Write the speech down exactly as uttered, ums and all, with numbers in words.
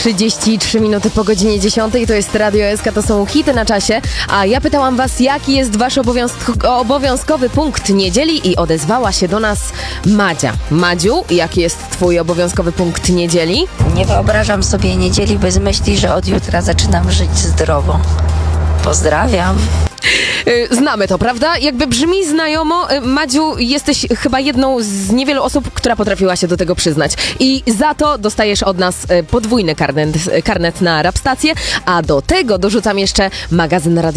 trzydzieści trzy minuty po godzinie dziesiątej. To jest Radio S K, to są hity na czasie. A ja pytałam was, jaki jest wasz obowiązk- obowiązkowy punkt niedzieli i odezwała się do nas Madzia. Madziu, jaki jest twój obowiązkowy punkt niedzieli? Nie wyobrażam sobie niedzieli bez myśli, że od jutra zaczynam żyć zdrowo. Pozdrawiam. Znamy to, prawda? Jakby brzmi znajomo. Madziu, jesteś chyba jedną z niewielu osób, która potrafiła się do tego przyznać. I za to dostajesz od nas podwójny karnet, karnet na Rapstację, a do tego dorzucam jeszcze magazyn Radio